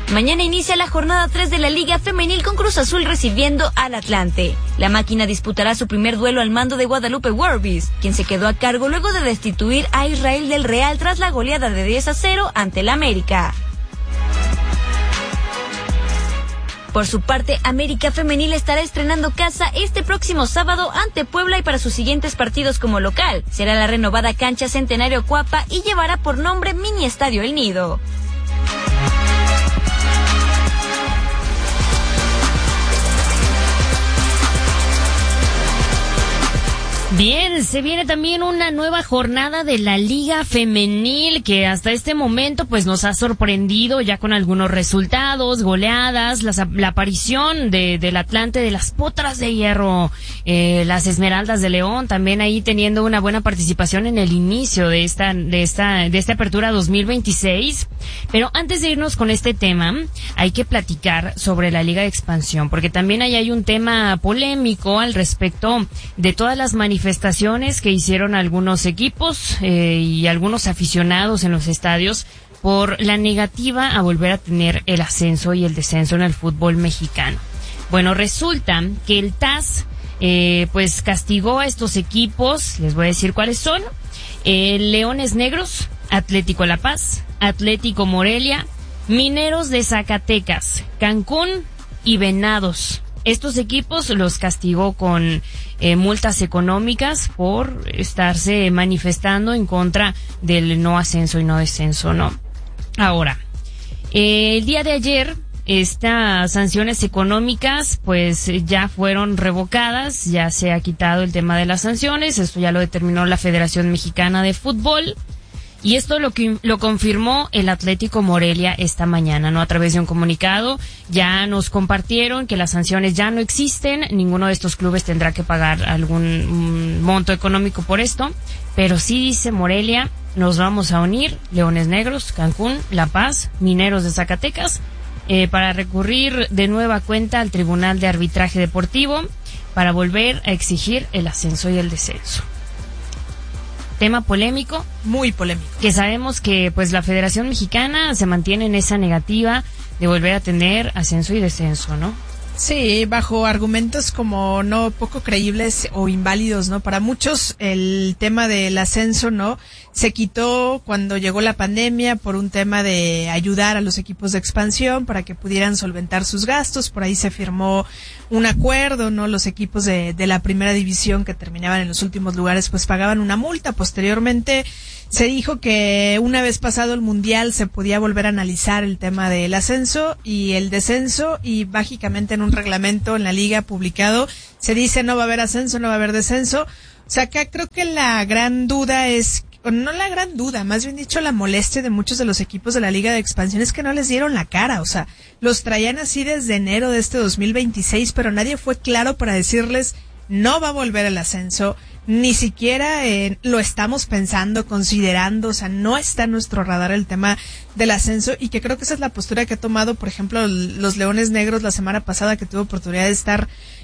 Mañana inicia la jornada 3 de la Liga Femenil con Cruz Azul recibiendo al Atlante. La máquina disputará su primer duelo al mando de Guadalupe Warbis, quien se quedó a cargo luego de destituir a Israel del Real tras la goleada de 10-0 ante el América. Por su parte, América Femenil estará estrenando casa este próximo sábado ante Puebla y para sus siguientes partidos como local será la renovada cancha Centenario Cuapa y llevará por nombre Mini Estadio El Nido. Bien, se viene también una nueva jornada de la Liga Femenil que hasta este momento pues nos ha sorprendido ya con algunos resultados, goleadas, la aparición del Atlante, de las Potras de Hierro, las Esmeraldas de León, también ahí teniendo una buena participación en el inicio de esta apertura 2026. Pero antes de irnos con este tema, hay que platicar sobre la Liga de Expansión, porque también ahí hay un tema polémico al respecto de todas las manifestaciones que hicieron algunos equipos y algunos aficionados en los estadios por la negativa a volver a tener el ascenso y el descenso en el fútbol mexicano. Bueno, resulta que el TAS pues castigó a estos equipos, les voy a decir cuáles son: Leones Negros, Atlético La Paz, Atlético Morelia, Mineros de Zacatecas, Cancún y Venados. Estos equipos los castigó con multas económicas por estarse manifestando en contra del no ascenso y no descenso, ¿no? Ahora, el día de ayer, estas sanciones económicas pues ya fueron revocadas, ya se ha quitado el tema de las sanciones, esto ya lo determinó la Federación Mexicana de Fútbol. Y esto lo confirmó el Atlético Morelia esta mañana, ¿no? A través de un comunicado ya nos compartieron que las sanciones ya no existen, ninguno de estos clubes tendrá que pagar algún monto económico por esto, pero sí dice Morelia, nos vamos a unir, Leones Negros, Cancún, La Paz, Mineros de Zacatecas, para recurrir de nueva cuenta al Tribunal de Arbitraje Deportivo para volver a exigir el ascenso y el descenso. Tema polémico. Muy polémico. Que sabemos que pues la Federación Mexicana se mantiene en esa negativa de volver a tener ascenso y descenso, ¿no? Sí, bajo argumentos como no poco creíbles o inválidos, ¿no? Para muchos el tema del ascenso, ¿no? Se quitó cuando llegó la pandemia por un tema de ayudar a los equipos de expansión para que pudieran solventar sus gastos. Por ahí se firmó un acuerdo, ¿no? Los equipos de la primera división que terminaban en los últimos lugares pues pagaban una multa. Posteriormente se dijo que una vez pasado el mundial se podía volver a analizar el tema del ascenso y el descenso, y mágicamente en un reglamento en la liga publicado se dice no va a haber ascenso, no va a haber descenso. O sea, acá creo que la gran duda es, o no la gran duda, más bien dicho la molestia de muchos de los equipos de la Liga de Expansión es que no les dieron la cara. O sea, los traían así desde enero de este 2026, pero nadie fue claro para decirles no va a volver el ascenso, ni siquiera lo estamos pensando, considerando, o sea, no está en nuestro radar el tema del ascenso, y que creo que esa es la postura que ha tomado, por ejemplo, los Leones Negros la semana pasada, que tuve oportunidad de estar